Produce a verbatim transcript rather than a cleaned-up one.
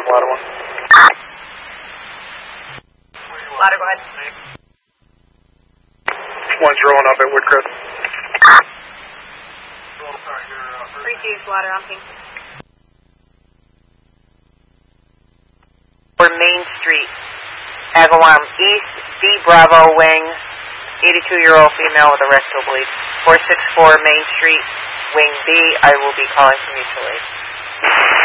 ladder one. Ladder, go ahead. One's rolling up at Woodcrest. Three G's, ladder on ping. For Main Street, Agawam East, D Bravo Wing, eighty-two-year-old female with a rectal bleed. four six four Main Street, Wing B, I will be calling for mutual aid.